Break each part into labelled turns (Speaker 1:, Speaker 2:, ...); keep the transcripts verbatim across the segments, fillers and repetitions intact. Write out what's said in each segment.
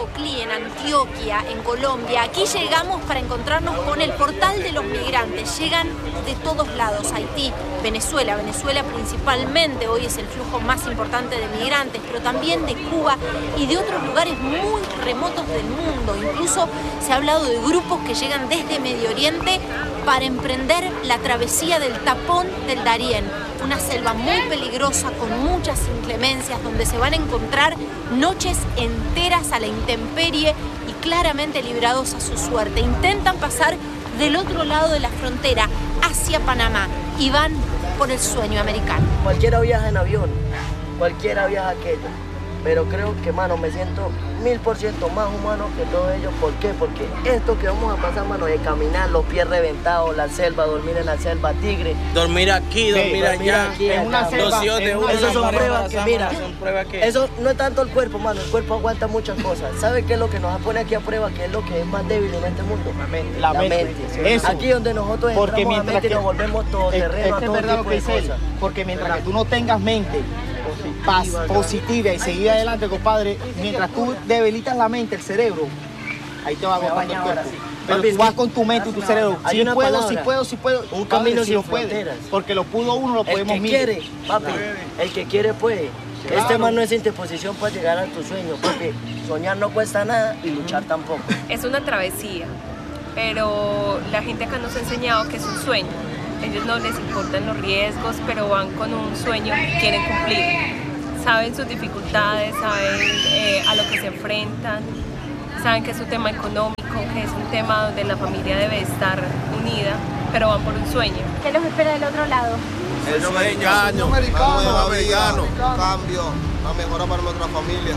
Speaker 1: Necoclí, en Antioquia, en Colombia. Aquí llegamos para encontrarnos con el portal de los migrantes. Llegan de todos lados, Haití, Venezuela, Venezuela principalmente, hoy es el flujo más importante de migrantes, pero también de Cuba y de otros lugares muy remotos del mundo. Incluso se ha hablado de grupos que llegan desde Medio Oriente para emprender la travesía del tapón del Darién, una selva muy peligrosa con muchas inclemencias, donde se van a encontrar noches enteras a la intemperie y claramente librados a su suerte. Intentan pasar del otro lado de la frontera hacia Panamá y van por el sueño americano.
Speaker 2: Cualquiera viaja en avión, cualquiera viaja aquello, pero creo que, mano, me siento mil por ciento más humano que todos ellos. ¿Por qué? Porque esto que vamos a pasar, mano, de caminar, los pies reventados, la selva, dormir en la selva, tigre.
Speaker 3: Dormir aquí, dormir
Speaker 2: sí,
Speaker 3: allá,
Speaker 2: aquí,
Speaker 3: en una selva.
Speaker 2: Esas son pruebas que, mira, eso no es tanto el cuerpo, mano, el cuerpo aguanta muchas cosas. ¿Sabe qué es lo que nos pone aquí a prueba? ¿Qué es lo que es más débil en este mundo?
Speaker 4: La mente.
Speaker 2: La, la mente. mente. Eso. Aquí donde nosotros
Speaker 4: porque
Speaker 2: entramos a mente
Speaker 4: que,
Speaker 2: y nos volvemos todoterreno a todo tipo de cosas.
Speaker 4: Porque mientras que tú no tengas mente paz, positiva y seguir adelante, compadre, mientras tú debilitas la mente, el cerebro, ahí te va agotando el cuerpo. Pero tú vas con tu mente y tu cerebro. Si puedo, si puedo, si puedo.
Speaker 2: Un camino sin
Speaker 4: fronteras. Porque lo pudo uno, lo podemos
Speaker 2: mirar. El que quiere, papi, el que quiere puede. Claro. Este man no es interposición para llegar a tu sueño, porque soñar no cuesta nada y luchar tampoco.
Speaker 5: Es una travesía, pero la gente acá nos ha enseñado que es un sueño. Ellos no les importan los riesgos, pero van con un sueño que quieren cumplir. Saben sus dificultades, saben eh, a lo que se enfrentan, saben que es un tema económico, que es un tema donde la familia debe estar unida, pero van por un sueño.
Speaker 1: ¿Qué los espera del otro lado?
Speaker 6: El sueño americano, americano, americano, cambio, la mejora para nuestra familia.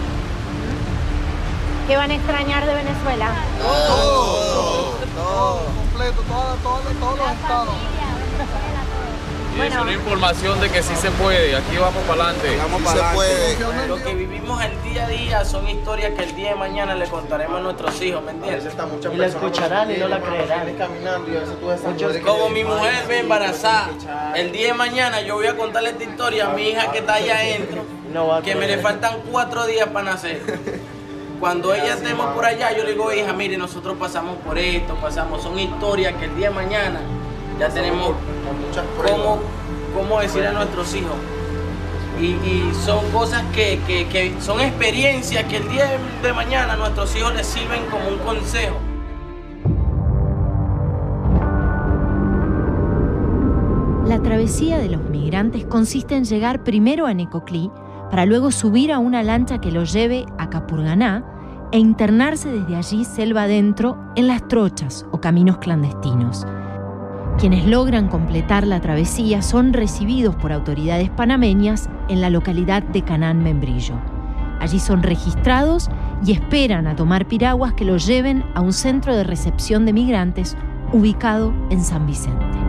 Speaker 1: ¿Qué van a extrañar de Venezuela?
Speaker 6: Todo, todo, completo, todos los estados.
Speaker 7: Y bueno, es una información de que sí se puede, aquí vamos para adelante.
Speaker 6: Vamos para se puede.
Speaker 3: Lo que vivimos el día a día son historias que el día de mañana le contaremos a nuestros hijos, ¿me entiendes?
Speaker 2: Y la escucharán y no la creerán.
Speaker 3: Como mi mujer ve embarazada, el día de mañana yo voy a contarle esta historia a mi hija que está allá adentro, que me le faltan cuatro días para nacer. Cuando ella estemos por allá, yo le digo, hija, mire, nosotros pasamos por esto, pasamos, son historias que el día de mañana ya tenemos cómo, cómo decir a nuestros hijos. Y, y son cosas que, que, que son experiencias que el día de mañana a nuestros hijos les sirven como un consejo.
Speaker 8: La travesía de los migrantes consiste en llegar primero a Necoclí para luego subir a una lancha que los lleve a Capurganá e internarse desde allí selva adentro en las trochas o caminos clandestinos. Quienes logran completar la travesía son recibidos por autoridades panameñas en la localidad de Canán Membrillo. Allí son registrados y esperan a tomar piraguas que los lleven a un centro de recepción de migrantes ubicado en San Vicente.